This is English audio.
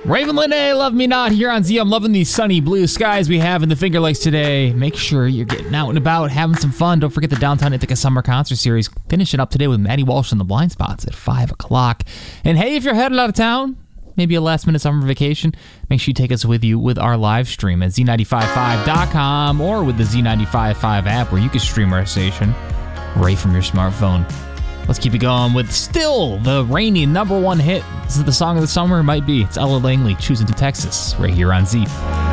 Raven Lene, Love Me Not, here on Z. I'm loving these sunny blue skies we have in the Finger Lakes today. Make sure you're getting out and about, having some fun. Don't forget the Downtown Ithaca Summer Concert Series. Finishing up today with Maddie Walsh and the Blind Spots at 5 o'clock. And hey, if you're headed out of town, maybe a last-minute summer vacation, make sure you take us with you with our live stream at z955.com or with the Z955 app where you can stream our station right from your smartphone. Let's keep it going with still the reigning number one hit. This is the song of the summer. It might be. It's Ella Langley, Choosing to Texas, right here on Z.